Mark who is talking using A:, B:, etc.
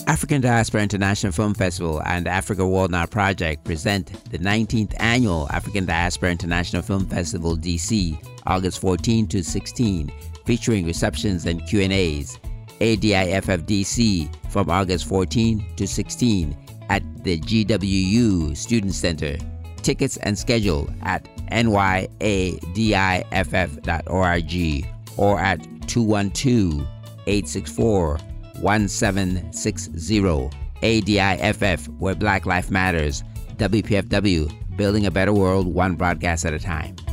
A: African Diaspora International Film Festival and Africa World Now Project present the 19th Annual African Diaspora International Film Festival DC, August 14 to 16, featuring receptions and Q&As. ADIFF DC from August 14 to 16 at the GWU Student Center. Tickets and schedule at nyadiff.org or at 212-864-1760. ADIFF, where Black Life Matters. WPFW, building a better world one broadcast at a time.